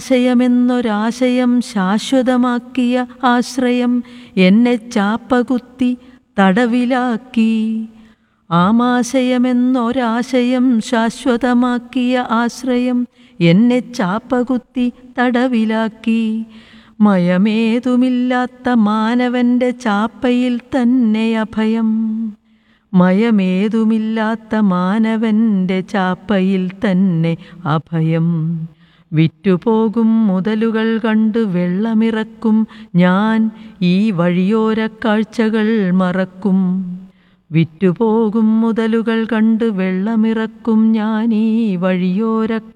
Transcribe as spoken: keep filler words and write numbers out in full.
ആശയമെന്നൊരാശയം ശാശ്വതമാക്കിയ ആശ്രയം എന്നെ ചാപ്പകുത്തി തടവിലാക്കി. ആമാശയമെന്നൊരാശയം ശാശ്വതമാക്കിയ ആശ്രയം എന്നെ ചാപ്പകുത്തി തടവിലാക്കി. മയമേതുമില്ലാത്ത മാനവൻ്റെ ചാപ്പയിൽ തന്നെ അഭയം. മയമേതുമില്ലാത്ത മാനവൻ്റെ ചാപ്പയിൽ തന്നെ അഭയം. വിറ്റുപോകും മുതലുകൾ കണ്ട് വെള്ളമിറക്കും ഞാൻ, ഈ വഴിയോര കാഴ്ചകൾ മറക്കും. വിറ്റുപോകും മുതലുകൾ കണ്ട് വെള്ളമിറക്കും ഞാൻ, ഈ വഴിയോര